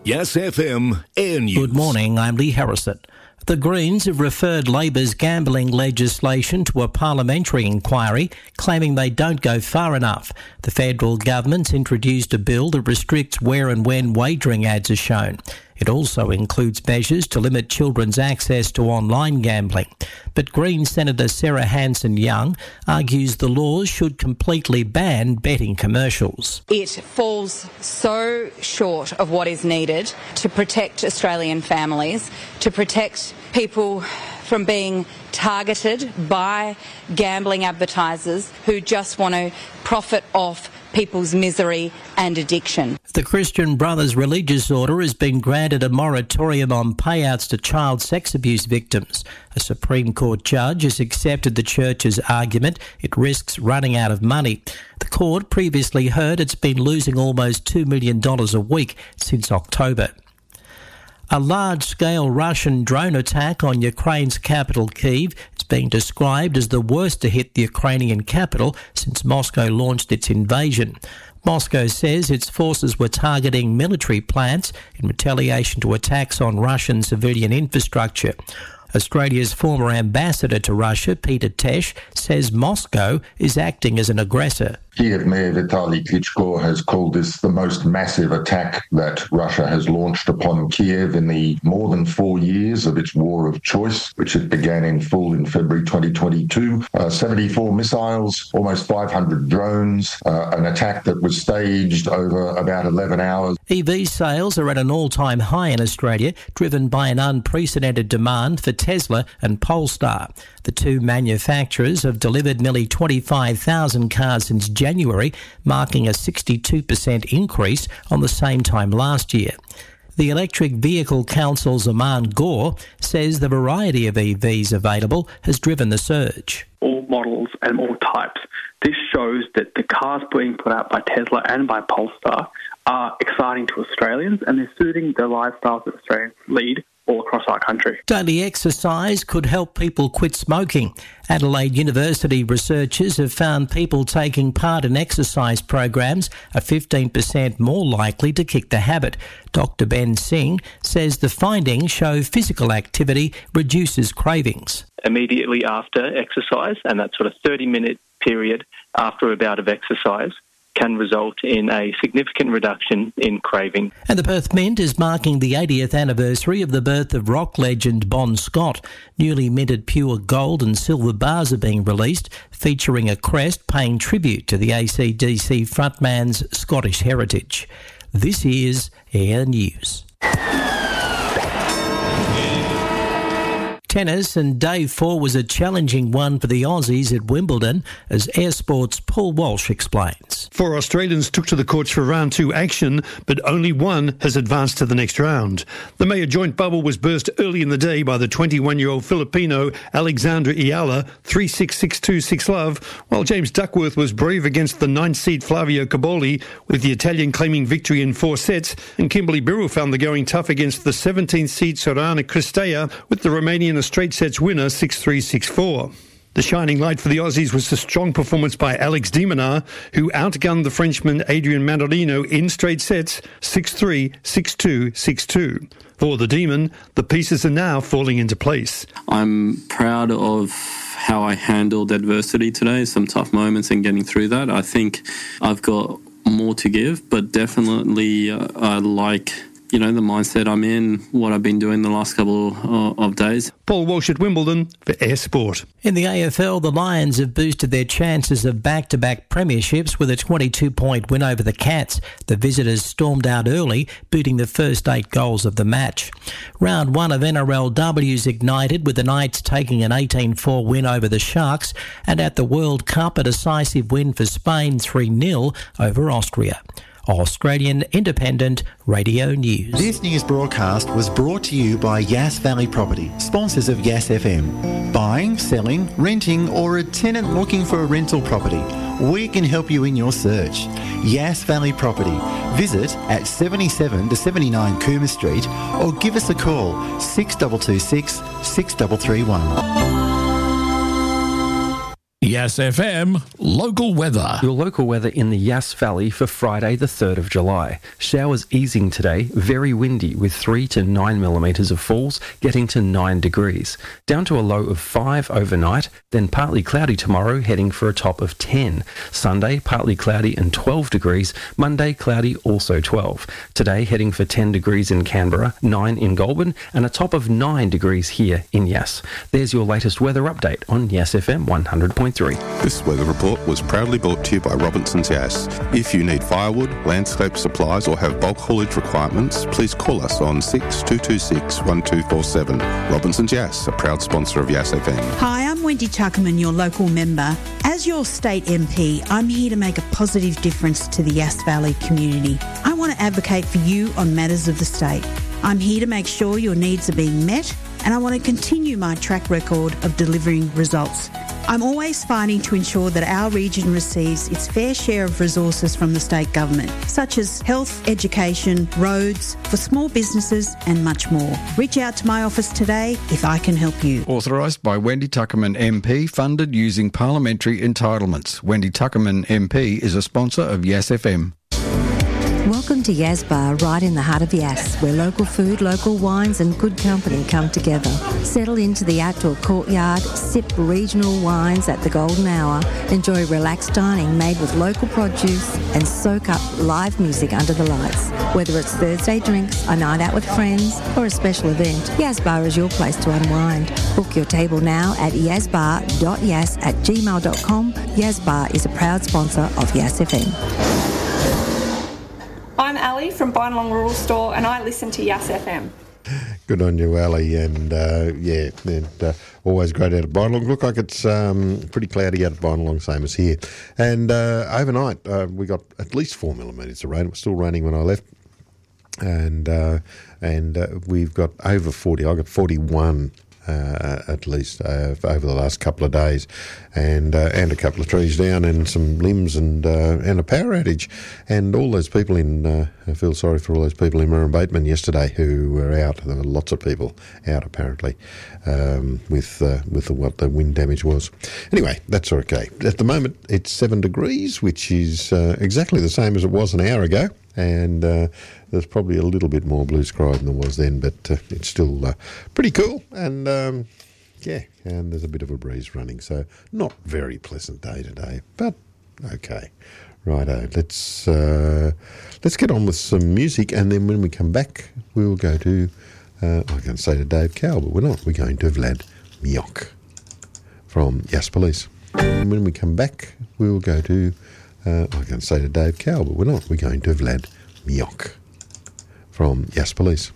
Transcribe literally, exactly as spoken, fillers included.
Yes F M Air News. Good morning, I'm Lee Harrison. The Greens have referred Labor's gambling legislation to a parliamentary inquiry, claiming they don't go far enough. The federal government's introduced a bill that restricts where and when wagering ads are shown. It also includes measures to limit children's access to online gambling. But Green Senator Sarah Hanson-Young argues the laws should completely ban betting commercials. It falls so short of what is needed to protect Australian families, to protect people from being targeted by gambling advertisers who just want to profit off people's misery and addiction. The Christian Brothers Religious Order has been granted a moratorium on payouts to child sex abuse victims. A Supreme Court judge has accepted the church's argument it risks running out of money. The court previously heard it's been losing almost two million dollars a week since October. A large-scale Russian drone attack on Ukraine's capital, Kyiv, is being described as the worst to hit the Ukrainian capital since Moscow launched its invasion. Moscow says its forces were targeting military plants in retaliation to attacks on Russian civilian infrastructure. Australia's former ambassador to Russia, Peter Tesh, says Moscow is acting as an aggressor. Kiev Mayor Vitaly Klitschko has called this the most massive attack that Russia has launched upon Kiev in the more than four years of its war of choice, which it began in full in February twenty twenty-two. Uh, seventy-four missiles, almost five hundred drones, uh, an attack that was staged over about eleven hours. E V sales are at an all-time high in Australia, driven by an unprecedented demand for Tesla and Polestar. The two manufacturers have delivered nearly twenty-five thousand cars since January, marking a sixty-two percent increase on the same time last year. The Electric Vehicle Council's Aman Gore says the variety of E Vs available has driven the surge. All models and all types. This shows that the cars being put out by Tesla and by Polestar are exciting to Australians, and they're suiting the lifestyles that Australians lead all across our country. Daily exercise could help people quit smoking. Adelaide University researchers have found people taking part in exercise programs are fifteen percent more likely to kick the habit. Doctor Ben Singh says the findings show physical activity reduces cravings. Immediately after exercise, and that sort of thirty-minute period after a bout of exercise, can result in a significant reduction in craving. And the Perth Mint is marking the eightieth anniversary of the birth of rock legend Bon Scott. Newly minted pure gold and silver bars are being released, featuring a crest paying tribute to the A C D C frontman's Scottish heritage. This is Air News. Tennis, and day four was a challenging one for the Aussies at Wimbledon, as Air Sport's Paul Walsh explains. Four Australians took to the courts for round two action, but only one has advanced to the next round. The Mayor joint bubble was burst early in the day by the twenty-one-year-old Filipino Alexandra Iala, three six, six two, six love, while James Duckworth was brave against the ninth seed Flavio Caboli, with the Italian claiming victory in four sets, and Kimberly Birrell found the going tough against the seventeenth seed Sorana Cristea, with the Romanian a straight sets winner six three, six four. The shining light for the Aussies was the strong performance by Alex de Minaur, who outgunned the Frenchman Adrian Manarino in straight sets six three, six two, six two. For the Demon, the pieces are now falling into place. I'm proud of how I handled adversity today, some tough moments and getting through that. I think I've got more to give, but definitely uh, I like... you know, the mindset I'm in, what I've been doing the last couple of, of days. Paul Walsh at Wimbledon for Air Sport. In the A F L, the Lions have boosted their chances of back-to-back premierships with a twenty-two point win over the Cats. The visitors stormed out early, booting the first eight goals of the match. Round one of N R L W's ignited, with the Knights taking an eighteen four win over the Sharks, and at the World Cup, a decisive win for Spain three nil over Austria. Australian Independent Radio News. This news broadcast was brought to you by Yass Valley Property, sponsors of Yass F M. Buying, selling, renting, or a tenant looking for a rental property, we can help you in your search. Yass Valley Property. Visit at seventy-seven to seventy-nine Coomer Street or give us a call six two two six, six three three one. Yass F M local weather. Your local weather in the Yass Valley for Friday the third of July. Showers easing today, very windy with three to nine millimetres of falls, getting to nine degrees. Down to a low of five overnight, then partly cloudy tomorrow, heading for a top of ten. Sunday, partly cloudy and twelve degrees. Monday, cloudy, also twelve. Today, heading for ten degrees in Canberra, nine in Goulburn, and a top of nine degrees here in Yass. There's your latest weather update on Yass F M one hundred point three. This weather report was proudly brought to you by Robinson's Yass. If you need firewood, landscape supplies or have bulk haulage requirements, please call us on six two two six one two four seven. Robinson's Yass, a proud sponsor of Yass F M. Hi, I'm Wendy Tuckerman, your local member. As your state M P, I'm here to make a positive difference to the Yass Valley community. I want to advocate for you on matters of the state. I'm here to make sure your needs are being met, and I want to continue my track record of delivering results. I'm always fighting to ensure that our region receives its fair share of resources from the state government, such as health, education, roads, for small businesses and much more. Reach out to my office today if I can help you. Authorised by Wendy Tuckerman M P, funded using parliamentary entitlements. Wendy Tuckerman M P is a sponsor of Yass F M. Welcome to Yass Bar, right in the heart of Yass, where local food, local wines and good company come together. Settle into the outdoor courtyard, sip regional wines at the golden hour, enjoy relaxed dining made with local produce and soak up live music under the lights. Whether it's Thursday drinks, a night out with friends or a special event, Yass Bar is your place to unwind. Book your table now at yassbar dot yass at gmail dot com. Yass Bar is a proud sponsor of Yass F M. I'm Ali from Bynalong Rural Store and I listen to Yass F M. Good on you, Ali, and uh, yeah, and, uh, always great out of Bynalong. Look like it's um, pretty cloudy out of Bynalong, same as here. And uh, overnight, uh, we got at least four millimetres of rain. It was still raining when I left, and uh, and uh, we've got over forty. I got forty-one. Uh, at least uh, over the last couple of days, and uh, and a couple of trees down, and some limbs, and uh, and a power outage, and all those people in. Uh, I feel sorry for all those people in Murrum Bateman yesterday who were out. There were lots of people out apparently um, with uh, with the, what the wind damage was. Anyway, that's okay. At the moment, it's seven degrees, which is uh, exactly the same as it was an hour ago. And uh, there's probably a little bit more blue sky than there was then, but uh, it's still uh, pretty cool. And um, yeah, and there's a bit of a breeze running, so not very pleasant day today, but okay. Righto, let's uh, let's get on with some music, and then when we come back, we will go to uh, I was going to say to Dave Cowell, but we're not. We're going to Vlad Miok from Yass Police. And when we come back, we will go to. Uh, I was going to say to Dave Cowell, but we're not. We're going to Vlad Miok from Yass Police.